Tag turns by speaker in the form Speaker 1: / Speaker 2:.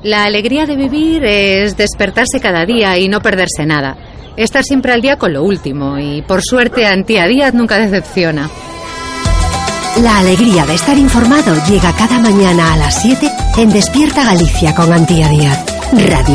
Speaker 1: La alegría de vivir es despertarse cada día y no perderse nada. Estar siempre al día con lo último y, por suerte, Antía Díaz nunca decepciona.
Speaker 2: La alegría de estar informado llega cada mañana a las 7 en Despierta Galicia con Antía Díaz. Radio